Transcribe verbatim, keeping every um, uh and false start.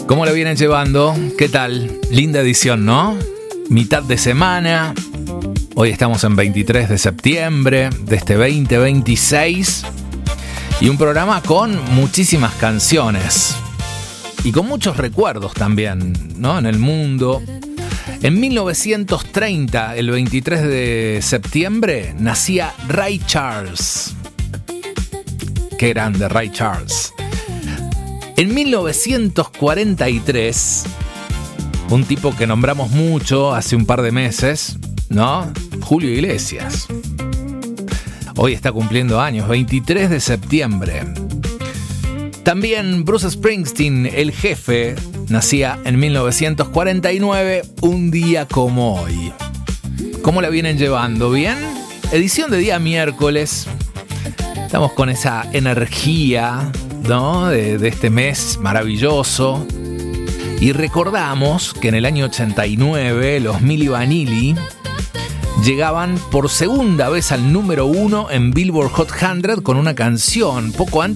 ¿Cómo la vienen llevando? ¿Qué tal? Linda edición, ¿no? Mitad de semana. Hoy estamos en veintitrés de septiembre de este veinte veintiséis. Y un programa con muchísimas canciones. Y con muchos recuerdos también, ¿no? En el mundo. En mil novecientos treinta, el veintitrés de septiembre, nacía Ray Charles. Qué grande, Ray Charles. En mil novecientos cuarenta y tres, un tipo que nombramos mucho hace un par de meses, ¿no? Julio Iglesias. Hoy está cumpliendo años, veintitrés de septiembre. También Bruce Springsteen, el jefe, nacía en mil novecientos cuarenta y nueve, un día como hoy. ¿Cómo la vienen llevando? ¿Bien? Edición de día miércoles. Estamos con esa energía, ¿no? De, de este mes maravilloso. Y recordamos que en el año ochenta y nueve los Milli Vanilli llegaban por segunda vez al número uno en Billboard Hot cien con una canción. Poco antes